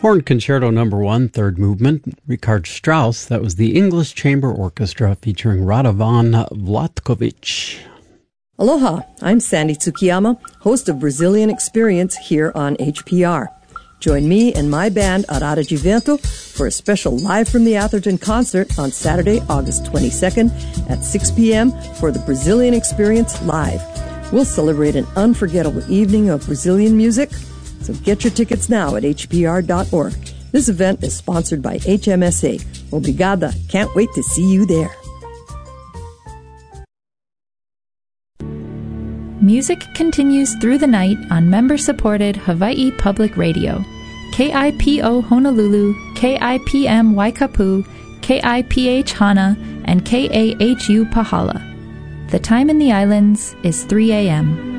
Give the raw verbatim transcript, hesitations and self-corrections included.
Horn Concerto Number One, Third Movement, Richard Strauss. That was the English Chamber Orchestra featuring Radovan Vlatkovic. Aloha, I'm Sandy Tsukiyama, host of Brazilian Experience here on H P R. Join me and my band Arara de Vento for a special Live from the Atherton concert on Saturday, August twenty-second at six p.m. for the Brazilian Experience Live. We'll celebrate an unforgettable evening of Brazilian music. So get your tickets now at h p r dot org. This event is sponsored by H M S A. Obrigada. Can't wait to see you there. Music continues through the night on member-supported Hawaii Public Radio. K I P O Honolulu, K I P M Waikapu, K I P H Hana, and K A H U Pahala. The time in the islands is three a.m.